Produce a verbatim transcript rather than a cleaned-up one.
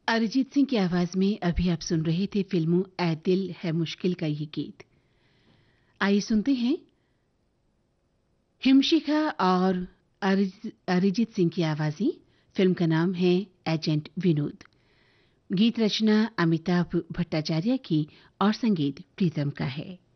अरिजीत सिंह की आवाज में अभी आप सुन रहे थे फिल्मों ऐ दिल है मुश्किल का ये गीत। आइए सुनते हैं हिमशिखा और अरिज- अरिजीत सिंह की आवाज़ें। फिल्म का नाम है एजेंट विनोद। गीत रचना अमिताभ भट्टाचार्य की और संगीत प्रीतम का है।